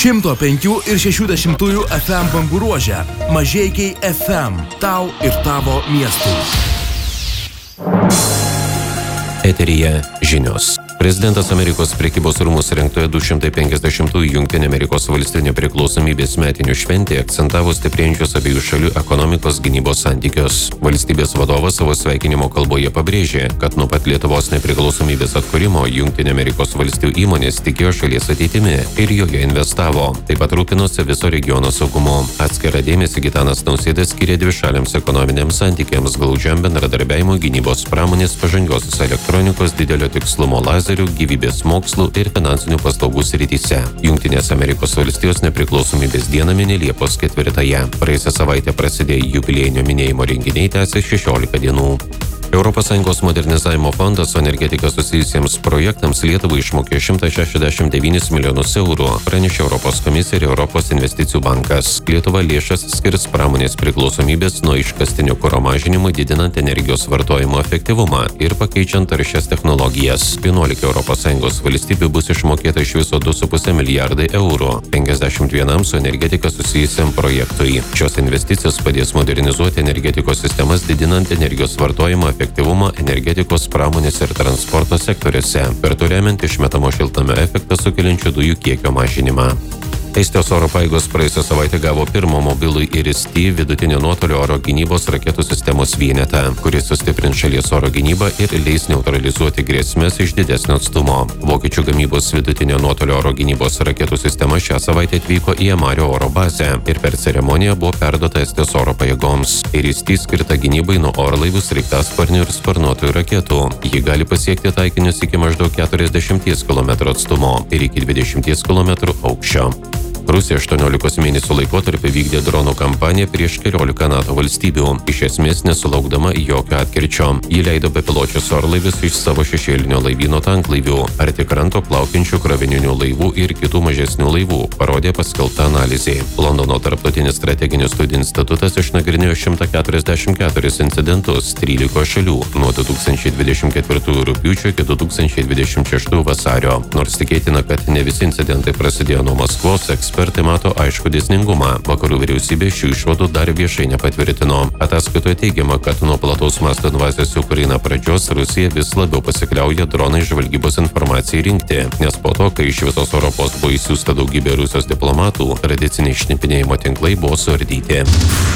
105 ir 60 FM bangų ruože. Mažeikiai FM. Tau ir tavo miestui. Eteryje žinios. Prezidentas Amerikos prekybos rūmų surengtoje 250-ųjų Jungtinių Amerikos valstijų nepriklausomybės metinių šventėje akcentavo stiprėjančius abiejų šalių ekonomikos gynybos santykius. Valstybės vadovas savo sveikinimo kalboje pabrėžė, kad nuo pat Lietuvos nepriklausomybės atkūrimo Jungtinių Amerikos valstijų įmonės tikėjo šalies ateitimi ir joje investavo. Taip pat rūpinosi viso regiono saugumu. Atskirą dėmesį Gitanas Nausėda skyrė dvišaliams ekonominiams santykiams, glaudžiam bendradarbiavimui gynybos pramonės, pažangiosios elektronikos, didelio tikslumo lazerių, gyvybės mokslų ir finansinių paslaugų srityse. Jungtinės Amerikos valstijos nepriklausomybės dieną mini Liepos 4-ąją. Praėjusią savaitę prasidėjo jubiliejinio minėjimo renginiai, tęsė 16 dienų. ES modernizavimo fondas su energetika susijusiems projektams Lietuvai išmokė 169 milijonus eurų, pranešė Europos komisija ir Europos investicijų bankas. Lietuva lėšas skirs pramonės priklausomybės nuo iškastinio kuro mažinimui, didinant energijos vartojimo efektyvumą ir pakeičiant taršias technologijas. 11 ES valstybių bus išmokėta iš viso 2,5 milijardai eurų, 51 su energetika susijusiam projektui. Šios investicijos padės modernizuoti energetikos sistemas, didinant energijos vartojimo efektyvumą energetikos, pramonės ir transporto sektoriuose, kartu remiant išmetamo šiltnamio efektą sukeliančių dujų kiekio mažinimą. Estijos oro pajėgos praėjusią savaitę gavo pirmą mobilų IRIS-T vidutinio nuotolio oro gynybos raketų sistemos vienetą, kuris sustiprins šalies oro gynybą ir leis neutralizuoti grėsmes iš didesnio atstumo. Vokiečių gamybos vidutinio nuotolio oro gynybos raketų sistema šią savaitę atvyko į Amario oro bazę ir per ceremoniją buvo perduota Estijos oro pajėgoms. IRIS-T skirta gynybai nuo orlaivių, sraigtasparnių ir sparnuotojų raketų. Ji gali pasiekti taikinius iki maždaug 40 km atstumo ir iki 20 km aukščio. Rusija 18 mėnesių laikotarpį vykdė dronų kampaniją prieš 14 NATO valstybių, iš esmės nesulaukdama jokio atkirčio. Ji leido bepiločius orlaivius iš savo šešėlinio laivyno tanklaivių, arti kranto plaukiančių krovininių laivų ir kitų mažesnių laivų, parodė paskelbta analizė. Londono tarptautinis strateginių studijų institutas išnagrinėjo 144 incidentus 13 šalių nuo 2024 rugpjūčio iki 2026 vasario. Nors tikėtina, kad ne visi incidentai prasidėjo nuo Maskvos, ekspertai mato aišku dėsningumą. Vakarų vyriausybė šių išvadų dar viešai nepatvirtino. Ataskaitoje teigiama, kad nuo plataus masto invazijos į Ukrainą pradžios Rusija vis labiau pasikliauja dronai žvalgybos informacijai rinkti, nes po to, kai iš visos Europos buvo išsiųsta daugybė Rusijos diplomatų, tradiciniai šnipinėjimo tinklai buvo suardyti.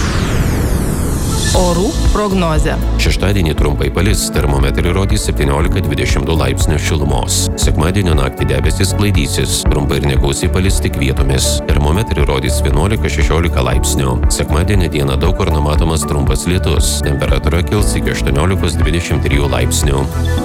Orų prognozė. Šeštadienį trumpai palis, termometrai rodys 17-22 laipsnių šilumos. Sekmadienio naktį debesys sklaidysis, trumpai ir negausiai palis tik vietomis. Termometrai rodys 11-16 laipsnių. Sekmadienį dieną daug kur numatomas trumpas lietus. Temperatūra kils iki 18-23 laipsnių.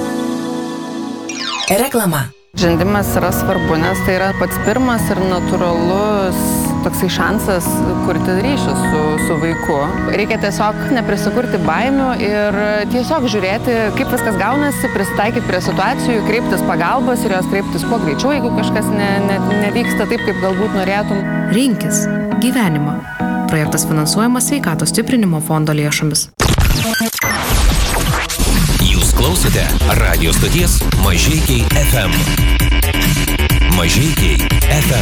Reklama. Žindimas yra svarbu, nes tai yra pats pirmas ir natūralus toksai šansas kurti ryšį su vaiku. Reikia tiesiog neprisikurti baimių ir tiesiog žiūrėti, kaip viskas gaunasi, prisitaikyti prie situacijų, kreiptis pagalbos ir jos kreiptis kuo greičiau, jeigu kažkas nevyksta taip, kaip galbūt norėtum. Rinkis gyvenimą. Projektas finansuojamas Sveikatos stiprinimo fondo lėšomis. Jūs klausote radio stoties Mažeikiai FM. Mažeikiai FM.